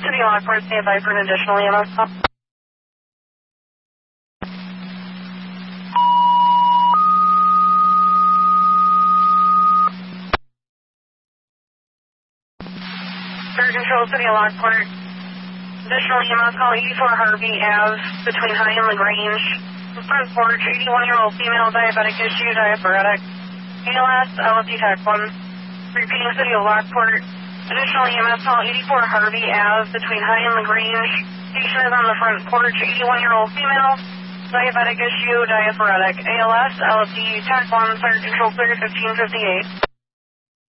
City Lockport, stand by for an additional EMS call. Air Control, City of Lockport. Additional EMS call 84 Harvey Ave between High and LaGrange. Front porch, 81-year-old female, diabetic issue, diaphoretic. ALS, LFD Tech 1. Repeating, City of Lockport. Additional EMS call 84 Harvey Ave between High and LaGrange. Patient is on the front porch, 81-year-old female, diabetic issue, diaphoretic. ALS, LFD Tech 1, fire control clear 1558.